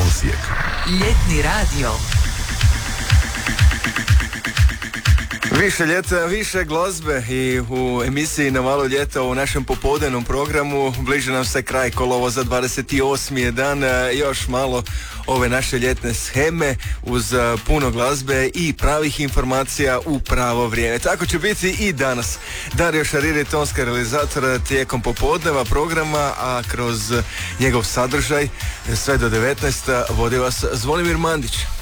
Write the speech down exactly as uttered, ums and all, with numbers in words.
Osijek. Ljetni radio. Više ljeta, više glazbe i u emisiji Na malo ljeta u našem popodnevnom programu bliže nam se kraj kolovoza, dvadeset osmi je dan, još malo ove naše ljetne sheme uz puno glazbe i pravih informacija u pravo vrijeme. Tako će biti i danas. Dario Šarir je tonska realizatora tijekom popodneva programa, a kroz njegov sadržaj sve do devetnaest vodi vas Zvonimir Mandić.